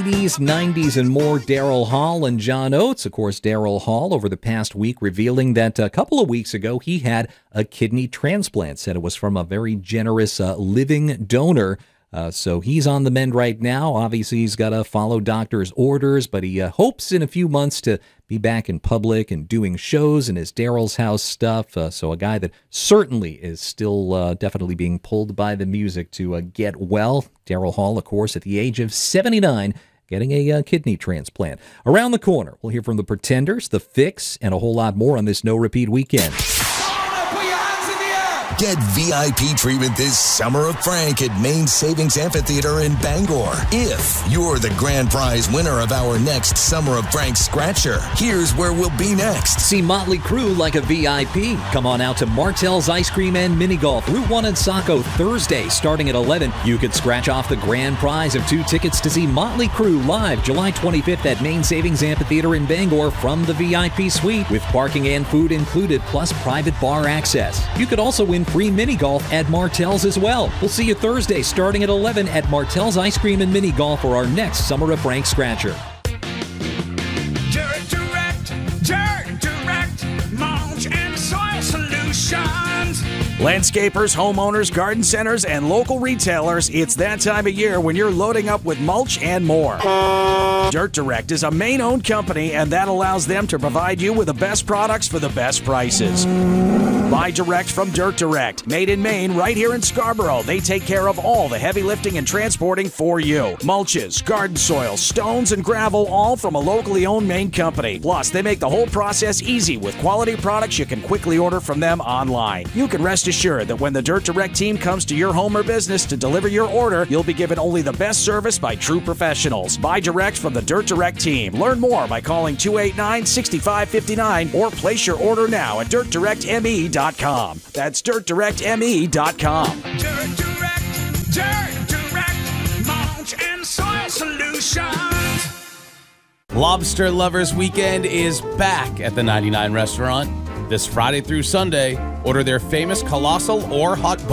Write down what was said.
80s, 90s, and more. Daryl Hall and John Oates. Of course, Daryl Hall over the past week revealing that a couple of weeks ago he had a kidney transplant. Said it was from a very generous living donor. So he's on the mend right now. Obviously, he's got to follow doctor's orders, but he hopes in a few months to be back in public and doing shows and his Daryl's House stuff. So a guy that certainly is still definitely being pulled by the music to get well. Daryl Hall, of course, at the age of 79, getting a kidney transplant. Around the corner, we'll hear from the Pretenders, The Fix, and a whole lot more on this No Repeat weekend. Get VIP treatment this Summer of Frank at Maine Savings Amphitheater in Bangor. If you're the grand prize winner of our next Summer of Frank Scratcher, here's where we'll be next. See Motley Crue like a VIP. Come on out to Martell's Ice Cream and Mini Golf, Route 1 in Saco, Thursday, starting at 11. You could scratch off the grand prize of 2 tickets to see Motley Crue live July 25th at Maine Savings Amphitheater in Bangor from the VIP suite, with parking and food included, plus private bar access. You could also win free mini golf at Martell's as well. We'll see you Thursday starting at 11 at Martell's Ice Cream and Mini Golf for our next Summer of Frank Scratcher. Dirt Direct, mulch and soil solutions. Landscapers, homeowners, garden centers, and local retailers, it's that time of year when you're loading up with mulch and more. Dirt Direct is a Maine-owned company, and that allows them to provide you with the best products for the best prices. Buy direct from Dirt Direct. Made in Maine, right here in Scarborough. They take care of all the heavy lifting and transporting for you. Mulches, garden soil, stones, and gravel, all from a locally owned Maine company. Plus, they make the whole process easy with quality products you can quickly order from them online. You can rest assured that when the Dirt Direct team comes to your home or business to deliver your order, you'll be given only the best service by true professionals. Buy direct from the Dirt Direct team. Learn more by calling 289-6559 or place your order now at DirtDirectME.com. That's DirtDirectME.com. Dirt Direct, mulch and soil solutions. Lobster Lovers Weekend is back at the 99 Restaurant. This Friday through Sunday, order their famous colossal or hot